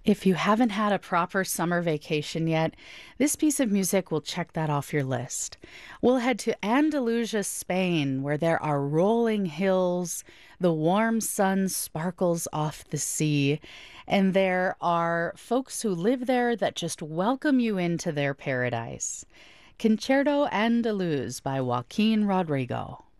If you haven't had a proper summer vacation yet, this piece of music will check that off your list. We'll head to Andalusia, Spain, where there are rolling hills, the warm sun sparkles off the sea, and there are folks who live there that just welcome you into their paradise. Concerto Andaluz by Joaquin Rodrigo.